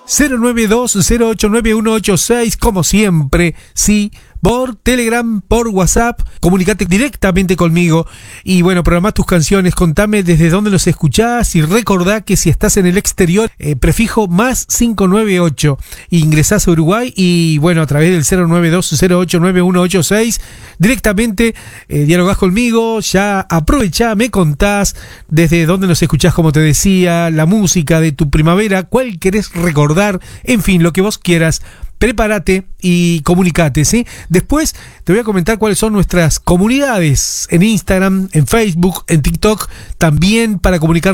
092-089-186, como siempre, sí, por Telegram, por WhatsApp, comunicate directamente conmigo y bueno, programá tus canciones, contame desde dónde los escuchás y recordá que si estás en el exterior, prefijo más 598, ingresás a Uruguay y bueno, a través del 092-089-186, directamente dialogás conmigo, ya aprovechá, me contás desde dónde nos escuchás, como te decía, la música de tu primavera, cuál querés recordar, en fin, lo que vos quieras. Prepárate y comunicate, ¿sí? Después te voy a comentar cuáles son nuestras comunidades en Instagram, en Facebook, en TikTok, también para comunicar